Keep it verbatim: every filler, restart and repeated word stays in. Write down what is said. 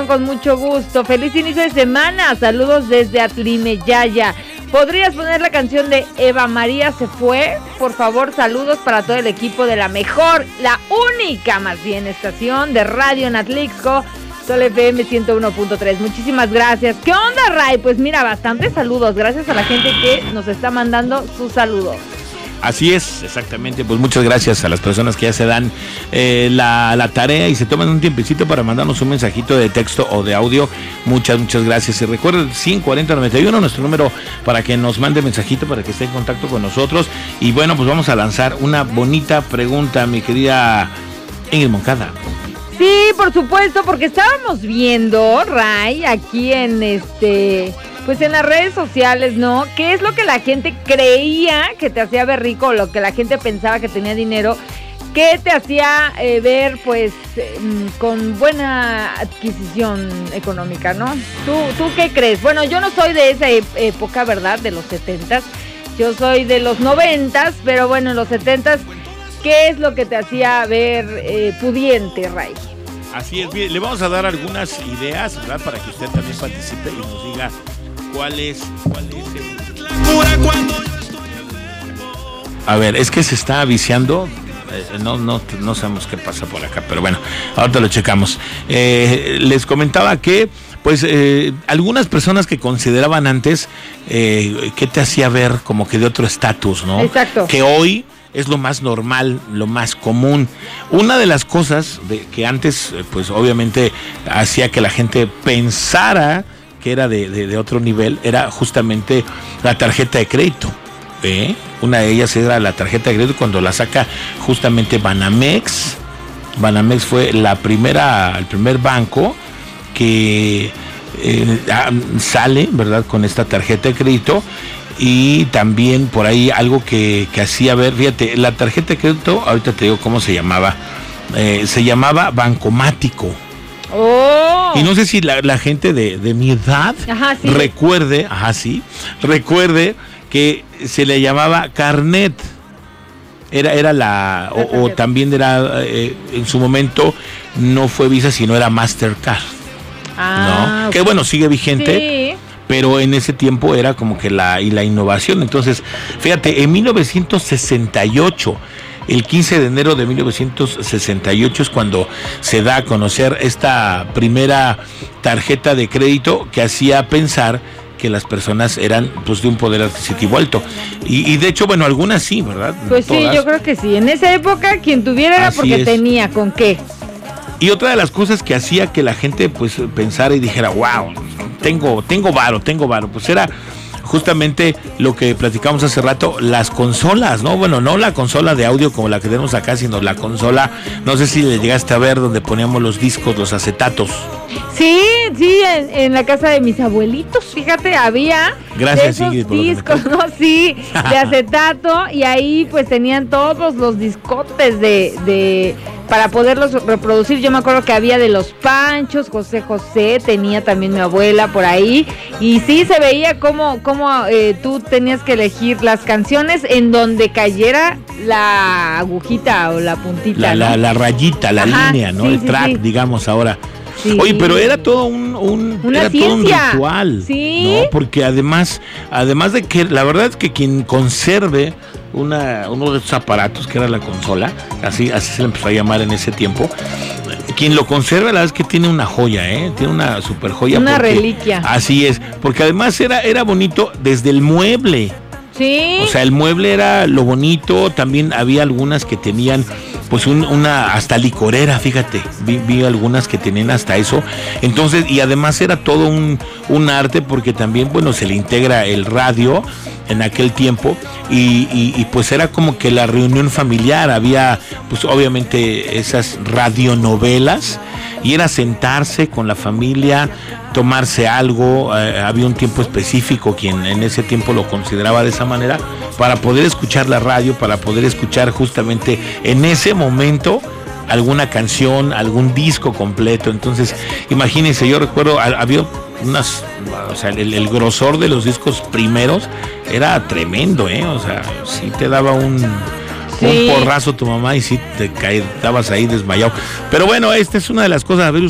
Con mucho gusto. Feliz inicio de semana. Saludos desde Atlimeyaya. ¿Podrías poner la canción de Eva María se fue? Por favor, saludos para todo el equipo de la mejor, la única más bien estación de radio en Atlixco, Sol F M ciento uno punto tres. Muchísimas gracias. ¿Qué onda, Ray? Pues mira, bastantes saludos. Gracias a la gente que nos está mandando sus saludos. Así es, exactamente, pues muchas gracias a las personas que ya se dan eh, la, la tarea y se toman un tiempecito para mandarnos un mensajito de texto o de audio. Muchas, muchas gracias. Y recuerden, cinco cuarenta noventa y uno, nuestro número para que nos mande mensajito, para que esté en contacto con nosotros. Y bueno, pues vamos a lanzar una bonita pregunta, mi querida Ingrid Moncada. Sí, por supuesto, porque estábamos viendo, Ray, aquí en este... pues en las redes sociales, ¿no? ¿Qué es lo que la gente creía que te hacía ver rico, o lo que la gente pensaba que tenía dinero? ¿Qué te hacía eh, ver, pues, eh, con buena adquisición económica, ¿no? ¿Tú, ¿Tú qué crees? Bueno, yo no soy de esa e- época, ¿verdad? De los setentas. Yo soy de los noventas, pero bueno, en los setentas, ¿qué es lo que te hacía ver eh, pudiente, Ray? Así es, bien, le vamos a dar algunas ideas, ¿verdad? Para que usted también participe y nos diga cuál es, cuál es el... A ver, es que se está viciando, eh, no, no, no sabemos qué pasa por acá, pero bueno, ahorita lo checamos. Eh, les comentaba que, pues, eh, algunas personas que consideraban antes eh, que te hacía ver como que de otro estatus, ¿no? Exacto. Que hoy es lo más normal, lo más común. Una de las cosas de, que antes, pues obviamente hacía que la gente pensara que era de, de, de otro nivel, era justamente la tarjeta de crédito. ¿eh? Una de ellas era la tarjeta de crédito cuando la saca justamente Banamex. Banamex fue la primera, el primer banco que eh, sale, ¿verdad?, con esta tarjeta de crédito. Y también por ahí algo que, que hacía ver, fíjate, la tarjeta de crédito, ahorita te digo cómo se llamaba, eh, se llamaba Bancomático. Oh. Y no sé si la, la gente de, de mi edad Ajá, sí. recuerde, ajá, sí, recuerde que se le llamaba Carnet. Era, era la, o, o también era, eh, en su momento no fue Visa, sino era Mastercard. Ah, ¿no? okay. Que bueno, sigue vigente. Sí. Pero en ese tiempo era como que la, y la innovación. Entonces, fíjate, en mil novecientos sesenta y ocho, el quince de enero de mil novecientos sesenta y ocho es cuando se da a conocer esta primera tarjeta de crédito que hacía pensar que las personas eran, pues, de un poder adquisitivo alto. Y, y de hecho, bueno, algunas sí, ¿verdad? Pues no todas. Sí, yo creo que sí. En esa época quien tuviera era Así porque es. tenía con qué. Y otra de las cosas que hacía que la gente, pues, pensara y dijera, wow, tengo, tengo varo, tengo varo, pues era justamente lo que platicamos hace rato, las consolas, ¿no? Bueno, no la consola de audio como la que tenemos acá, sino la consola, no sé si le llegaste a ver, donde poníamos los discos, los acetatos. Sí, sí, en, en la casa de mis abuelitos, fíjate, había Gracias, de esos Ingrid, por lo que me discos, ¿no? Sí, de acetato, y ahí pues tenían todos los discotes de, de para poderlos reproducir. Yo me acuerdo que había de Los Panchos, José José, tenía también mi abuela por ahí, y sí se veía cómo, cómo eh, tú tenías que elegir las canciones en donde cayera la agujita o la puntita, La, ¿no? la, la rayita, la Ajá, línea, ¿no? sí, El sí, track, sí. digamos ahora. Sí. Oye, pero era todo un, un Una era todo un ciencia. ritual, Sí. ¿no? Porque además, además de que la verdad es que quien conserve una, uno de estos aparatos que era la consola, así, así se le empezó a llamar en ese tiempo, quien lo conserva, la verdad es que tiene una joya, ¿eh? Tiene una super joya. Una porque, reliquia. Así es, porque además era, era bonito desde el mueble. Sí. O sea, el mueble era lo bonito, también había algunas que tenían pues un, una hasta licorera, fíjate, vi, vi algunas que tenían hasta eso. Entonces, y además era todo un, un arte, porque también, bueno, se le integra el radio en aquel tiempo, y, y, y pues era como que la reunión familiar, había pues obviamente esas radionovelas, y era sentarse con la familia, tomarse algo, eh, había un tiempo específico quien en ese tiempo lo consideraba de esa manera, para poder escuchar la radio, para poder escuchar justamente en ese momento alguna canción, algún disco completo. Entonces, imagínense, yo recuerdo, había unas, o sea, el, el grosor de los discos primeros era tremendo, ¿eh? O sea, sí te daba un... Sí. Un porrazo tu mamá y sí te caías, estabas ahí desmayado. Pero bueno, esta es una de las cosas, a ver